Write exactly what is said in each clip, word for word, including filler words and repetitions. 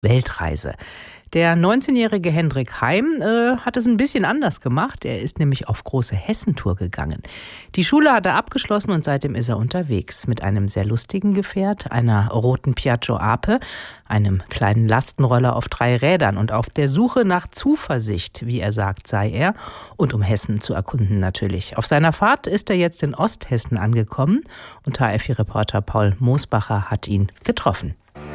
Weltreise. Der neunzehnjährige Hendrik Heim äh, hat es ein bisschen anders gemacht. Er ist nämlich auf große Hessentour gegangen. Die Schule hat er abgeschlossen und seitdem ist er unterwegs. Mit einem sehr lustigen Gefährt, einer roten Piaggio Ape, einem kleinen Lastenroller auf drei Rädern und auf der Suche nach Zuversicht, wie er sagt, sei er. Und um Hessen zu erkunden natürlich. Auf seiner Fahrt ist er jetzt in Osthessen angekommen und H R vier-Reporter Paul Mosbacher hat ihn getroffen.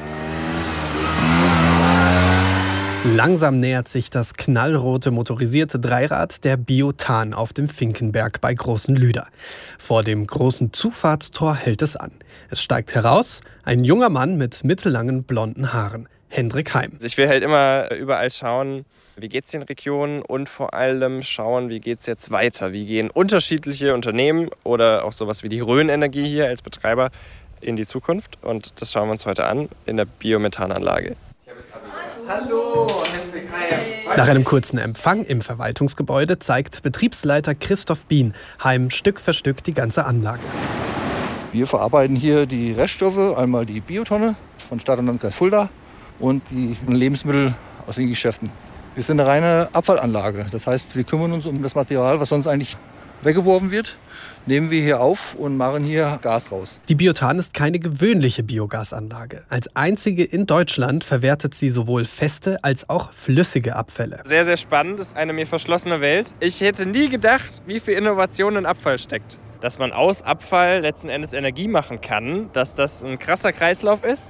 Langsam nähert sich das knallrote motorisierte Dreirad der Biotan auf dem Finkenberg bei Großen Lüder. Vor dem großen Zufahrtstor hält es an. Es steigt heraus ein junger Mann mit mittellangen blonden Haaren, Hendrik Heim. Ich will halt immer überall schauen, wie geht's den Regionen und vor allem schauen, wie geht's jetzt weiter. Wie gehen unterschiedliche Unternehmen oder auch sowas wie die Rhön Energie hier als Betreiber in die Zukunft. Und das schauen wir uns heute an in der Biomethananlage. Hallo, Hendrik Heim. Nach einem kurzen Empfang im Verwaltungsgebäude zeigt Betriebsleiter Christoph Bien Heim Stück für Stück die ganze Anlage. Wir verarbeiten hier die Reststoffe, einmal die Biotonne von Stadt und Landkreis Fulda und die Lebensmittel aus den Geschäften. Wir sind eine reine Abfallanlage. Das heißt, wir kümmern uns um das Material, was sonst eigentlich weggeworfen wird, nehmen wir hier auf und machen hier Gas raus. Die Biotan ist keine gewöhnliche Biogasanlage. Als einzige in Deutschland verwertet sie sowohl feste als auch flüssige Abfälle. Sehr, sehr spannend. Das ist eine mir verschlossene Welt. Ich hätte nie gedacht, wie viel Innovation in Abfall steckt. Dass man aus Abfall letzten Endes Energie machen kann, dass das ein krasser Kreislauf ist.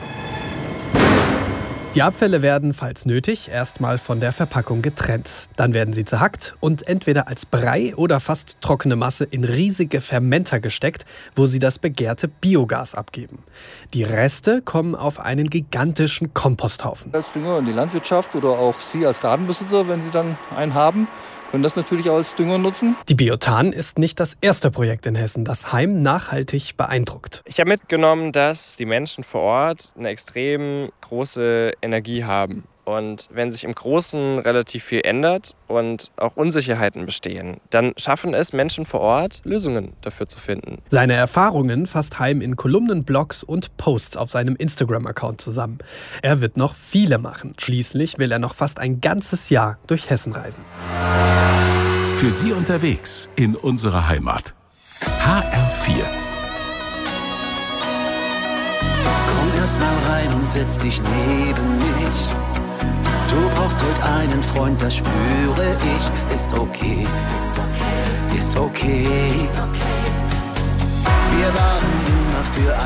Die Abfälle werden, falls nötig, erstmal von der Verpackung getrennt. Dann werden sie zerhackt und entweder als Brei oder fast trockene Masse in riesige Fermenter gesteckt, wo sie das begehrte Biogas abgeben. Die Reste kommen auf einen gigantischen Komposthaufen. Als Dünger in die Landwirtschaft oder auch Sie als Gartenbesitzer, wenn Sie dann einen haben, können das natürlich auch als Dünger nutzen. Die Biotan ist nicht das erste Projekt in Hessen, das Heim nachhaltig beeindruckt. Ich habe mitgenommen, dass die Menschen vor Ort eine extrem große Energie haben. Und wenn sich im Großen relativ viel ändert und auch Unsicherheiten bestehen, dann schaffen es Menschen vor Ort, Lösungen dafür zu finden. Seine Erfahrungen fasst Heim in Kolumnen, Blogs und Posts auf seinem Instagram-Account zusammen. Er wird noch viele machen. Schließlich will er noch fast ein ganzes Jahr durch Hessen reisen. Für Sie unterwegs in unserer Heimat. H R vier. Komm erst mal rein und setz dich neben mich. Du brauchst heute einen Freund, das spüre ich. Ist okay, ist okay, ist okay. Wir waren immer für